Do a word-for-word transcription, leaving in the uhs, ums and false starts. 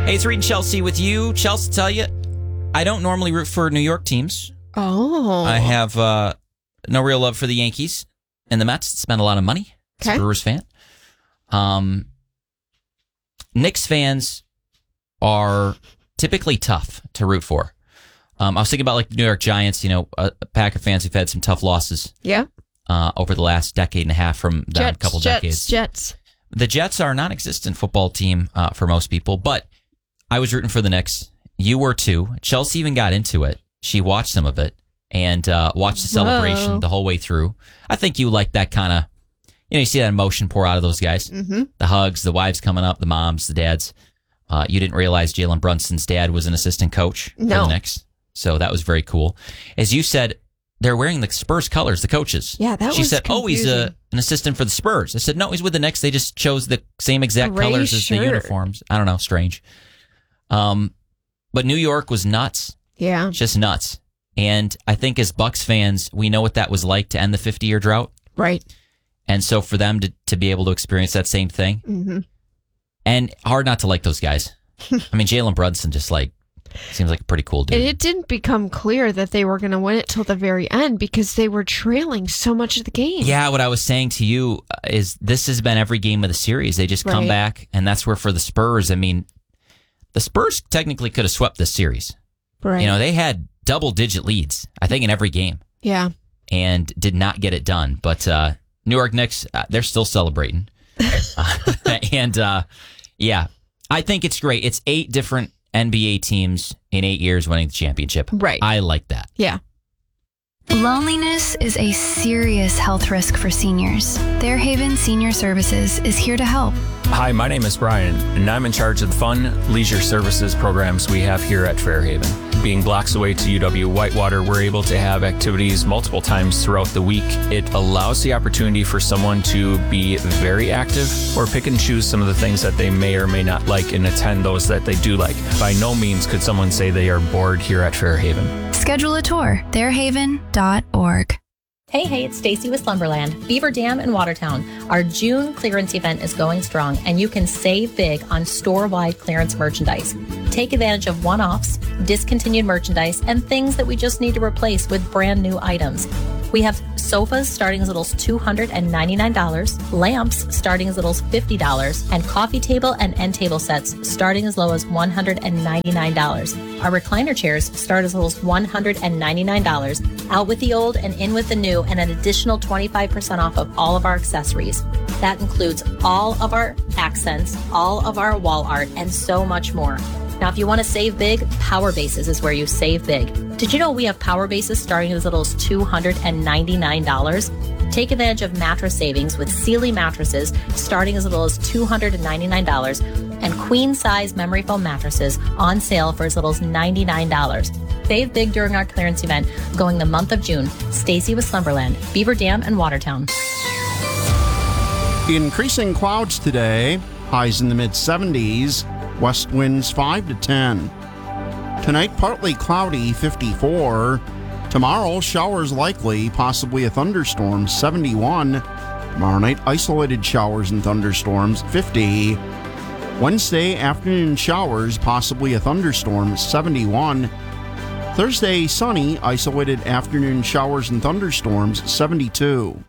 Hey, it's Reed and Chelsea with you. Chelsea, tell you, I don't normally root for New York teams. Oh. I have uh, no real love for the Yankees and the Mets. Spend a lot of money. Okay. As a Brewers fan. Um, Knicks fans are typically tough to root for. Um, I was thinking about like the New York Giants, you know, uh, Packer fans who've had some tough losses. Yeah. Uh, over the last decade and a half from down Jets, a couple Jets, decades. Jets. The Jets are a non-existent football team uh, for most people, but I was rooting for the Knicks. You were too. Chelsea even got into it. She watched some of it and uh, watched the celebration Whoa. the whole way through. I think you like that kind of, you know, you see that emotion pour out of those guys. Mm-hmm. The hugs, the wives coming up, the moms, the dads. Uh, you didn't realize Jalen Brunson's dad was an assistant coach No. for the Knicks, so that was very cool. As you said, they're wearing the Spurs colors, the coaches. Yeah, that she was said, oh, he's a, confusing. an assistant for the Spurs. I said, no, he's with the Knicks. They just chose the same exact Gray colors as shirt. the uniforms. I don't know, strange. Um, but New York was nuts, Yeah. just nuts. And I think as Bucks fans, we know what that was like to end the fifty-year drought. Right. And so for them to, to be able to experience that same thing, Mm-hmm. and hard not to like those guys. I mean, Jalen Brunson just like seems like a pretty cool dude. And it didn't become clear that they were going to win it till the very end because they were trailing so much of the game. Yeah, what I was saying to you is this has been every game of the series. They just come Right. back, and that's where for the Spurs, I mean, the Spurs technically could have swept this series. Right. You know, they had double-digit leads, I think, in every game, Yeah. and did not get it done. But uh, New York Knicks, uh, they're still celebrating. uh, and, uh, yeah, I think it's great. It's eight different N B A teams in eight years winning the championship. Right. I like that. Yeah. Loneliness is a serious health risk for seniors. Fairhaven Senior Services is here to help. Hi, my name is Brian, and I'm in charge of the fun leisure services programs we have here at Fairhaven. Being blocks away to U W Whitewater, we're able to have activities multiple times throughout the week. It allows the opportunity for someone to be very active or pick and choose some of the things that they may or may not like and attend those that they do like. By no means could someone say they are bored here at Fairhaven. Schedule a tour, fairhaven dot org. Hey, hey, it's Stacy with Slumberland, Beaver Dam in Watertown. Our June clearance event is going strong, and you can save big on store-wide clearance merchandise. Take advantage of one-offs, discontinued merchandise, and things that we just need to replace with brand new items. We have sofas starting as little as two hundred ninety-nine dollars, lamps starting as little as fifty dollars, and coffee table and end table sets starting as low as one hundred ninety-nine dollars. Our recliner chairs start as little as one hundred ninety-nine dollars. Out with the old and in with the new, and an additional twenty-five percent off of all of our accessories. That includes all of our accents, all of our wall art, and so much more. Now, if you want to save big, Power Bases is where you save big. Did you know we have Power Bases starting as little as two hundred ninety-nine dollars? Take advantage of mattress savings with Sealy mattresses starting as little as two hundred ninety-nine dollars, and queen-size memory foam mattresses on sale for as little as ninety-nine dollars. Save big during our clearance event going the month of June. Stacy with Slumberland, Beaver Dam, and Watertown. Increasing clouds today, highs in the mid seventies, west winds five to ten. Tonight, partly cloudy, fifty-four. Tomorrow, showers likely, possibly a thunderstorm, seventy-one. Tomorrow night, isolated showers and thunderstorms, fifty. Wednesday, afternoon showers, possibly a thunderstorm, seventy-one. Thursday, sunny, isolated afternoon showers and thunderstorms, seventy-two.